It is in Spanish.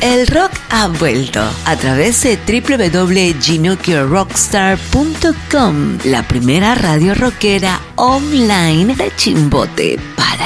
El rock ha vuelto a través de www.ginokirorockstar.com, la primera radio rockera online de Chimbote.